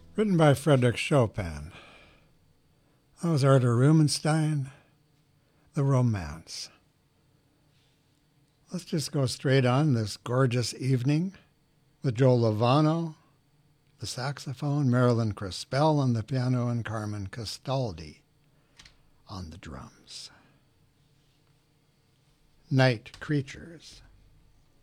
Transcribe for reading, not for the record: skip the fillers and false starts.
Written by Frederick Chopin. That was Arthur Rubinstein, The Romance. Let's just go straight on this gorgeous evening with Joe Lovano, the saxophone, Marilyn Crispell on the piano, and Carmen Castaldi on the drums. Night Creatures.